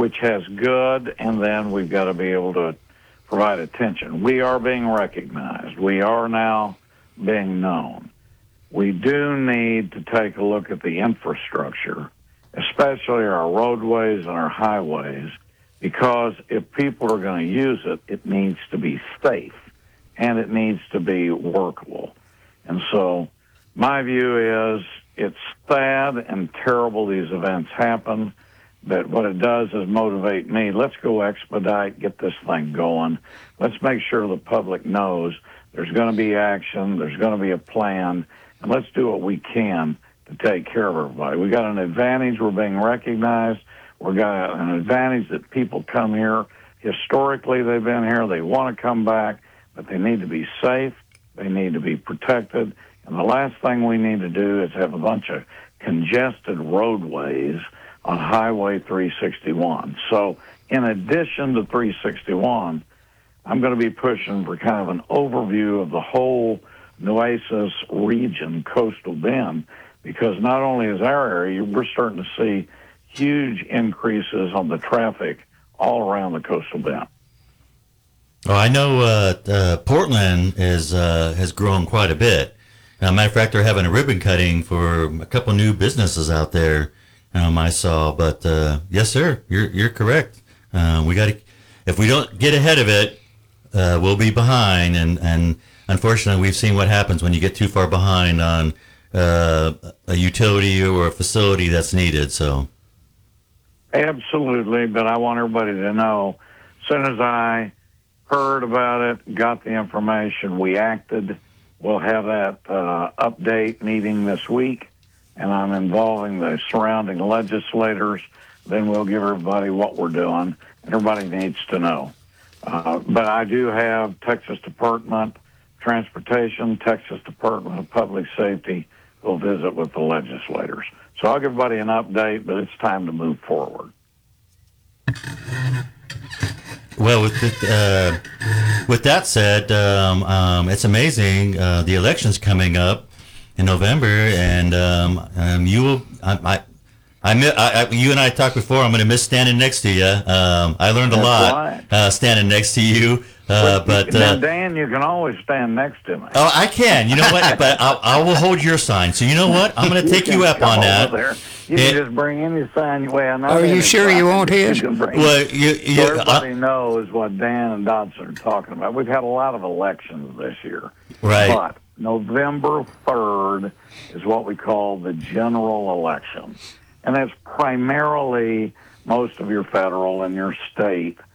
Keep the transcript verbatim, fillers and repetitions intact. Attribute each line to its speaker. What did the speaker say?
Speaker 1: which has good, and then we've got to be able to provide attention. We are being recognized. We are now being known. We do need to take a look at the infrastructure, especially our roadways and our highways, because if people are going to use it, it needs to be safe and it needs to be workable. And so my view is it's sad and terrible these events happen, but what it does is motivate me. Let's go expedite, get this thing going. Let's make sure the public knows there's going to be action, there's going to be a plan, and let's do what we can to take care of everybody. We got an advantage. We're being recognized. We got an advantage that people come here. Historically, they've been here. They want to come back, but they need to be safe. They need to be protected. And the last thing we need to do is have a bunch of congested roadways on Highway three sixty-one. So in addition to three sixty-one, I'm going to be pushing for kind of an overview of the whole Nueces region, Coastal Bend, because not only is our area, we're starting to see huge increases on the traffic all around the Coastal Bend.
Speaker 2: Oh, I know uh, uh, Portland is, uh, has grown quite a bit. As a matter of fact, they're having a ribbon cutting for a couple new businesses out there, um, I saw. But uh, yes, sir, you're you're correct. Uh, we got to, if we don't get ahead of it, uh, we'll be behind. And, and unfortunately, we've seen what happens when you get too far behind on uh, a utility or a facility that's needed. So,
Speaker 1: absolutely. But I want everybody to know, as soon as I heard about it, got the information, we acted. We'll have that uh, update meeting this week, and I'm involving the surrounding legislators. Then we'll give everybody what we're doing. Everybody needs to know. Uh, but I do have Texas Department of Transportation, Texas Department of Public Safety will visit with the legislators. So I'll give everybody an update, but it's time to move forward.
Speaker 2: Well, with the, uh, with that said, um, um, it's amazing. Uh, the election's coming up in November, and um, um, you will. I, I, I, I, you and I talked before. I'm going to miss standing next to you. Um, I learned a
Speaker 1: That's
Speaker 2: lot
Speaker 1: right.
Speaker 2: uh, standing next to you. Uh, but
Speaker 1: now,
Speaker 2: uh,
Speaker 1: Dan, you can always stand next to me.
Speaker 2: Oh, I can. You know what? But I, I will hold your sign. So you know what? I'm going to take you, you up on that.
Speaker 1: There. You it, can just bring any sign you want.
Speaker 3: Are you sure you won't his?
Speaker 1: You
Speaker 2: well, you, you,
Speaker 1: so everybody
Speaker 2: uh,
Speaker 1: knows what Dan and Dodson are talking about. We've had a lot of elections this year.
Speaker 2: Right.
Speaker 1: But November third is what we call the general election. And that's primarily most of your federal and your state